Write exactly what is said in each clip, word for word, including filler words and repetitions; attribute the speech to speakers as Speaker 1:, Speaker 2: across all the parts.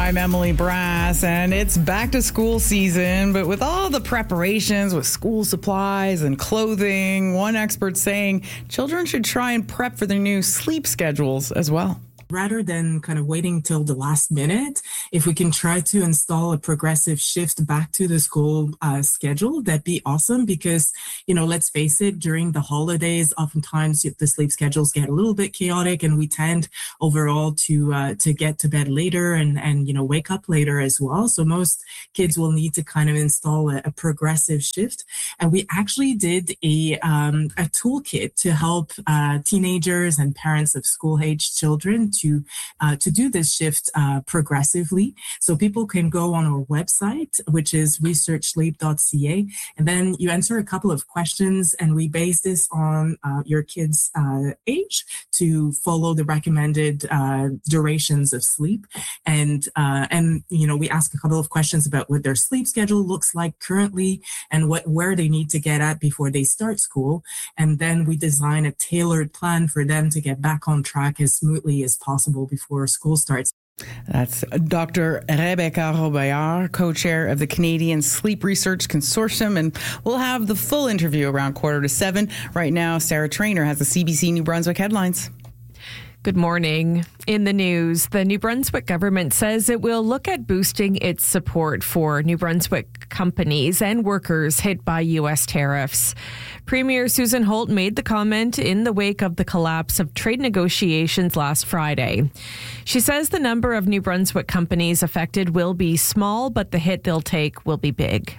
Speaker 1: I'm Emily Brass, and it's back to school season. But with all the preparations with school supplies and clothing, one expert saying children should try and prep for their new sleep schedules as well.
Speaker 2: Rather than kind of waiting till the last minute, if we can try to install a progressive shift back to the school uh, schedule, that'd be awesome because, you know, let's face it, during the holidays, oftentimes the sleep schedules get a little bit chaotic and we tend overall to uh, to get to bed later and, and, you know, wake up later as well. So most kids will need to kind of install a, a progressive shift. And we actually did a, um, a toolkit to help uh, teenagers and parents of school-age children to uh, to do this shift uh, progressively. So people can go on our website, which is research sleep dot c a, and then you answer a couple of questions, and we base this on uh, your kid's uh, age to follow the recommended uh, durations of sleep. And, uh, and you know, we ask a couple of questions about what their sleep schedule looks like currently and what where they need to get at before they start school. And then we design a tailored plan for them to get back on track as smoothly as possible. possible before school starts.
Speaker 1: That's Doctor Rebecca Robillard, co-chair of the Canadian Sleep Research Consortium, and we'll have the full interview around quarter to seven. Right now, Sarah Trainer has the C B C New Brunswick headlines.
Speaker 3: Good morning. In the news, the New Brunswick government says it will look at boosting its support for New Brunswick companies and workers hit by U S tariffs. Premier Susan Holt made the comment in the wake of the collapse of trade negotiations last Friday. She says the number of New Brunswick companies affected will be small, but the hit they'll take will be big.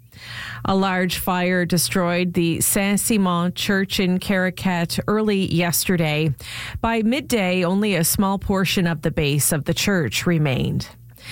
Speaker 3: A large fire destroyed the Saint-Simon Church in Caracat early yesterday. By midday, only a small portion of the base of the church remained.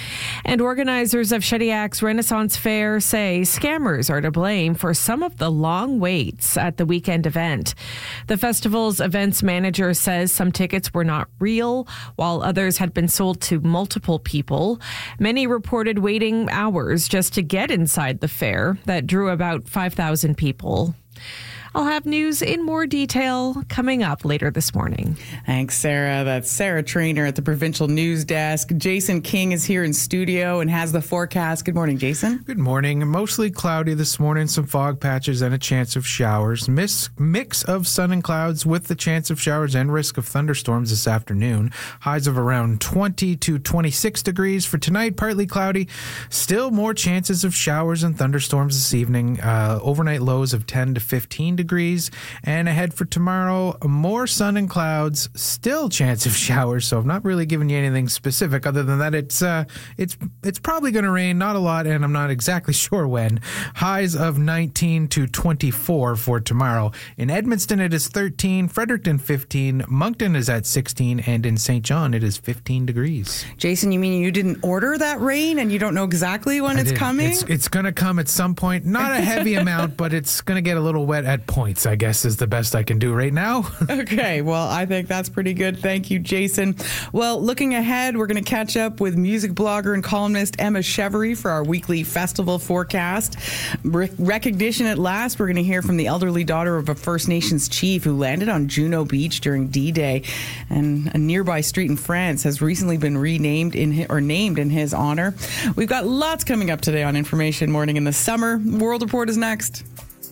Speaker 3: And organizers of Shediac's Renaissance Fair say scammers are to blame for some of the long waits at the weekend event. The festival's events manager says some tickets were not real, while others had been sold to multiple people. Many reported waiting hours just to get inside the fair that drew about five thousand people. I'll have news in more detail coming up later this morning.
Speaker 1: Thanks, Sarah. That's Sarah Trainer at the Provincial News Desk. Jason King is here in studio and has the forecast. Good morning, Jason.
Speaker 4: Good morning. Mostly cloudy this morning, some fog patches and a chance of showers. Mix, mix of sun and clouds with the chance of showers and risk of thunderstorms this afternoon. Highs of around twenty to twenty-six degrees for tonight, partly cloudy. Still more chances of showers and thunderstorms this evening. Uh, overnight lows of ten to fifteen degrees, and ahead for tomorrow, more sun and clouds, still chance of showers. So I'm not really giving you anything specific other than that it's uh, it's it's probably going to rain, not a lot, and I'm not exactly sure when. Highs of nineteen to twenty-four for tomorrow. In Edmundston, it is thirteen, Fredericton fifteen, Moncton is at sixteen, and in Saint John, it is fifteen degrees.
Speaker 1: Jason, you mean you didn't order that rain and you don't know exactly when
Speaker 4: I
Speaker 1: it's
Speaker 4: didn't.
Speaker 1: coming?
Speaker 4: It's, it's going to come at some point. Not a heavy amount, but it's going to get a little wet at points, I guess, is the best I can do right now.
Speaker 1: Okay, well, I think that's pretty good. Thank you, Jason. Well, looking ahead, we're going to catch up with music blogger and columnist Emma Chevery for our weekly festival forecast. Re- recognition at last, we're going to hear from the elderly daughter of a First Nations chief who landed on Juno Beach during D-Day. And a nearby street in France has recently been renamed in his, or named in his honor. We've got lots coming up today on Information Morning in the Summer. World Report is next.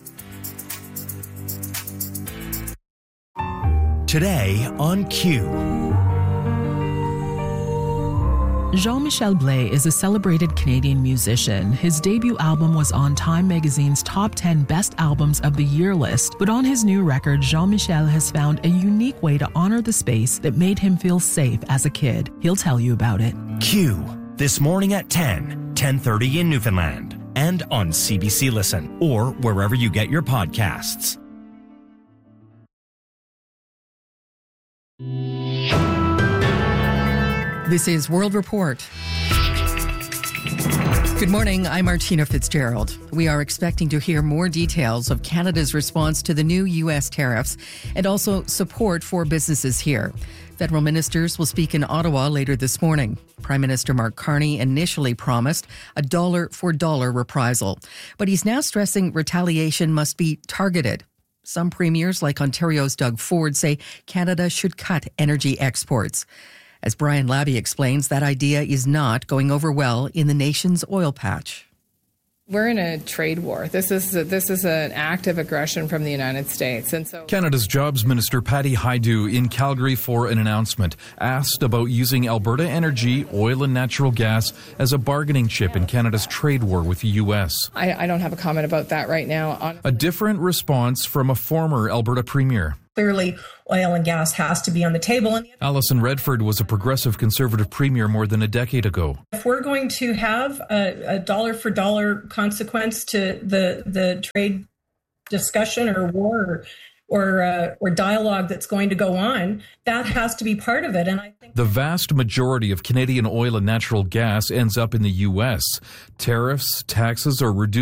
Speaker 5: Today on Q.
Speaker 6: Jean-Michel Blais is a celebrated Canadian musician. His debut album was on Time magazine's top ten best albums of the year list. But on his new record, Jean-Michel has found a unique way to honor the space that made him feel safe as a kid. He'll tell you about it.
Speaker 5: Q. This morning at ten, ten thirty in Newfoundland. And on C B C Listen or wherever you get your podcasts.
Speaker 7: This is World Report. Good morning, I'm Martina Fitzgerald. We are expecting to hear more details of Canada's response to the new U S tariffs and also support for businesses here. Federal ministers will speak in Ottawa later this morning. Prime Minister Mark Carney initially promised a dollar-for-dollar reprisal, but he's now stressing retaliation must be targeted. Some premiers, like Ontario's Doug Ford, say Canada should cut energy exports. As Brian Labby explains, that idea is not going over well in the nation's oil patch.
Speaker 8: We're in a trade war. This is a, this is an act of aggression from the United States. And so
Speaker 9: Canada's Jobs Minister Patty Hajdu in Calgary for an announcement, asked about using Alberta Energy, oil and natural gas as a bargaining chip in Canada's trade war with the U S.
Speaker 8: I, I don't have a comment about that right now. On-
Speaker 9: a different response from a former Alberta Premier.
Speaker 10: Clearly, oil and gas has to be on the table. And
Speaker 9: Alison Redford was a progressive Conservative Premier more than a decade ago.
Speaker 10: If we're going to have a, a dollar-for-dollar consequence to the the trade discussion or war or or, uh, or dialogue that's going to go on, that has to be part of it. And I think
Speaker 9: the vast majority of Canadian oil and natural gas ends up in the U S. Tariffs, taxes, or reduced